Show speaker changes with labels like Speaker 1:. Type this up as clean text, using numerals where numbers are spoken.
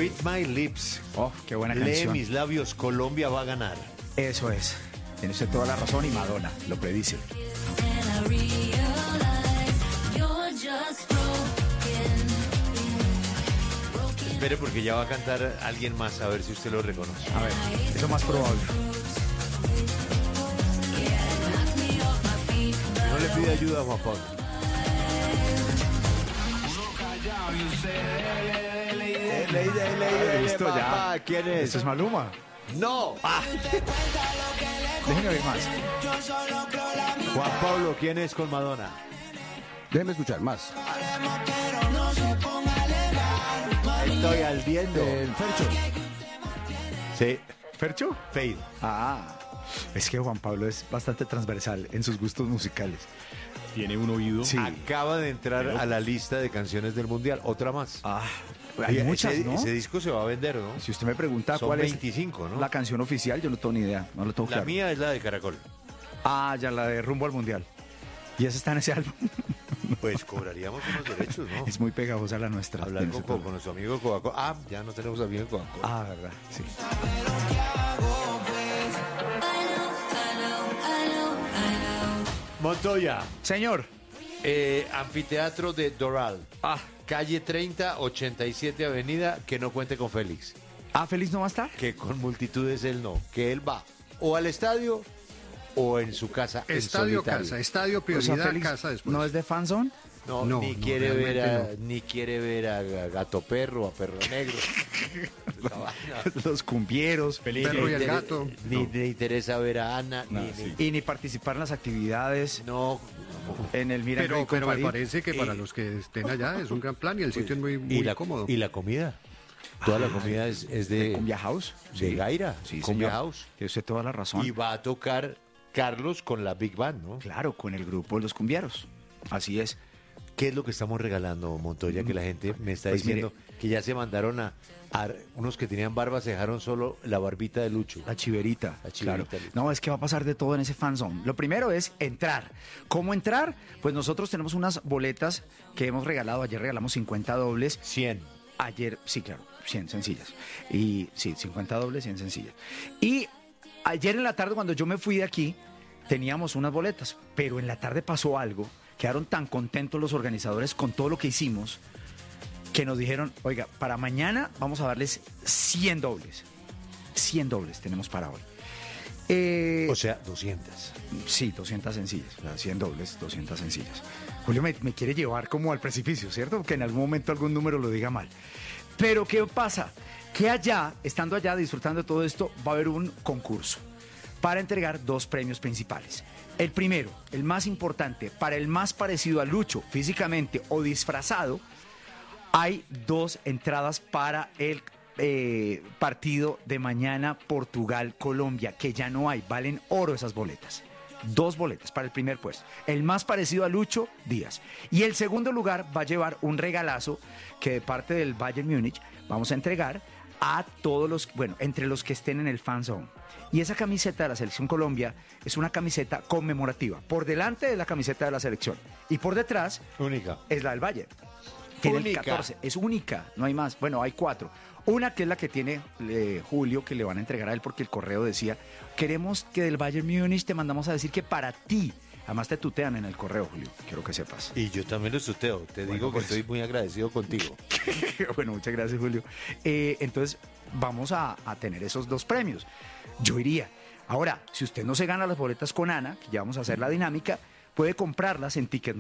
Speaker 1: Read My Lips.
Speaker 2: Oh, qué buena
Speaker 1: Lee
Speaker 2: canción.
Speaker 1: mis labios, Colombia va a ganar.
Speaker 2: Eso es. Tiene usted toda la razón y Madonna lo predice.
Speaker 1: Espere porque ya va a cantar alguien más, a ver si usted lo reconoce.
Speaker 2: A ver, es lo más probable.
Speaker 1: No le pide ayuda a Juan Pablo.
Speaker 2: Listo, ya.
Speaker 1: ¿Quién es?
Speaker 2: Esto es Maluma.
Speaker 1: ¡No!
Speaker 2: Déjenme oír más.
Speaker 1: Juan Pablo, ¿quién es con Madonna?
Speaker 3: Déjeme escuchar más.
Speaker 1: Estoy al viendo.
Speaker 3: Fercho.
Speaker 1: Sí,
Speaker 2: ¿Fercho?
Speaker 1: Fade.
Speaker 2: Ah, es que Juan Pablo es bastante transversal en sus gustos musicales.
Speaker 3: Tiene un oído.
Speaker 2: Sí.
Speaker 1: Acaba de entrar a la lista de canciones del Mundial. Otra más.
Speaker 2: Ah, hay muchas,
Speaker 1: ese,
Speaker 2: ¿no?
Speaker 1: ese disco se va a vender, ¿no?
Speaker 2: Si usted me pregunta
Speaker 1: Son
Speaker 2: cuál
Speaker 1: 25,
Speaker 2: es
Speaker 1: ¿no?
Speaker 2: la canción oficial, yo no tengo ni idea. No lo tengo
Speaker 1: La
Speaker 2: claro.
Speaker 1: mía es la de Caracol.
Speaker 2: Ah, ya la de Rumbo al Mundial. Y esa está en ese álbum.
Speaker 1: Pues cobraríamos unos derechos, ¿no?
Speaker 2: Es muy pegajosa la nuestra.
Speaker 1: Hablar
Speaker 2: en ese
Speaker 1: con
Speaker 2: programa.
Speaker 1: nuestro amigo Coca-Cola. Ah, ya no tenemos amigo en Coca-Cola.
Speaker 2: Ah, verdad, sí.
Speaker 1: Montoya,
Speaker 2: Señor.
Speaker 1: anfiteatro de Doral.
Speaker 2: Ah,
Speaker 1: Calle 30, 87 Avenida, que no cuente con Félix.
Speaker 2: ¿Félix no va a estar?
Speaker 1: Que con multitudes él no. Que él va o al estadio o en su casa. en
Speaker 4: Estadio,
Speaker 1: solitario.
Speaker 4: casa, estadio,
Speaker 2: O sea,
Speaker 4: prioridad,
Speaker 2: Félix
Speaker 4: casa después.
Speaker 2: ¿no es de fanzone?
Speaker 1: No,
Speaker 4: No,
Speaker 1: ni
Speaker 4: no,
Speaker 1: quiere ver
Speaker 4: realmente
Speaker 1: ni quiere ver a Gato Perro, a Perro Negro. Esa vaina.
Speaker 2: Los cumbieros.
Speaker 4: Perro y el gato.
Speaker 1: Ni le interesa ver a Ana,
Speaker 2: Y ni participar en las actividades
Speaker 1: no.
Speaker 2: en el Mira
Speaker 4: Pero me
Speaker 2: París.
Speaker 4: parece que para los que estén allá es un gran plan y el sitio es muy cómodo.
Speaker 1: Y la comida. Toda la comida es de
Speaker 2: Cumbia House.
Speaker 1: de Gaira,
Speaker 2: Sí,
Speaker 1: Cumbia
Speaker 2: señor.
Speaker 1: House.
Speaker 2: Tiene usted toda la razón.
Speaker 1: Y va a tocar Carlos con la Big Band, ¿no?
Speaker 2: Claro, con el grupo de los cumbieros. Así es.
Speaker 1: ¿Qué es lo que estamos regalando, Montoya? Que la gente me está
Speaker 2: Pues
Speaker 1: diciendo que ya se mandaron a unos que tenían barba, se dejaron solo la barbita de Lucho.
Speaker 2: La chiverita.
Speaker 1: La chiverita,
Speaker 2: claro.
Speaker 1: listo.
Speaker 2: No, es que va a pasar de todo en ese fanzone. Lo primero es entrar. ¿Cómo entrar? Pues nosotros tenemos unas boletas que hemos regalado. Ayer regalamos 50 dobles.
Speaker 1: 100.
Speaker 2: Ayer, sí, claro, 100 sencillas. Y sí, 50 dobles, 100 sencillas. Y ayer en la tarde, cuando yo me fui de aquí, teníamos unas boletas. Pero en la tarde pasó algo. Quedaron tan contentos los organizadores con todo lo que hicimos que nos dijeron, oiga, para mañana vamos a darles 100 dobles. 100 dobles tenemos para hoy.
Speaker 1: O sea, 200.
Speaker 2: Sí, 200 sencillas. O sea, 100 dobles, 200 sencillas. Julio me quiere llevar como al precipicio, ¿cierto? Que en algún momento algún número lo diga mal. Pero ¿qué pasa? Que allá, estando allá, disfrutando de todo esto, va a haber un concurso para entregar 2 premios principales. El primero, el más importante, para el más parecido a Lucho físicamente o disfrazado, hay 2 entradas para el partido de mañana Portugal-Colombia, que ya no hay, valen oro esas boletas. 2 boletas para el primer puesto. El más parecido a Lucho, Díaz. Y el segundo lugar va a llevar un regalazo que de parte del Bayern Múnich vamos a entregar a todos los, bueno, entre los que estén en el fan zone. Y esa camiseta de la Selección Colombia es una camiseta conmemorativa. Por delante de la camiseta de la selección y por detrás
Speaker 1: Única.
Speaker 2: es la del Bayern. Tiene el
Speaker 1: Única.
Speaker 2: 14, es única, no hay más. Bueno, hay 4. Una que es la que tiene Julio, que le van a entregar a él porque el correo decía, queremos que del Bayern Múnich te mandamos a decir que para ti, además te tutean en el correo, Julio, quiero que sepas.
Speaker 1: Y yo también lo tuteo. Te
Speaker 2: Bueno,
Speaker 1: digo que
Speaker 2: pues.
Speaker 1: estoy muy agradecido contigo.
Speaker 2: Bueno, muchas gracias, Julio. Entonces, vamos a tener esos 2 premios. Yo iría. Ahora, si usted no se gana las boletas con Ana, que ya vamos a hacer la dinámica, puede comprarlas en Ticket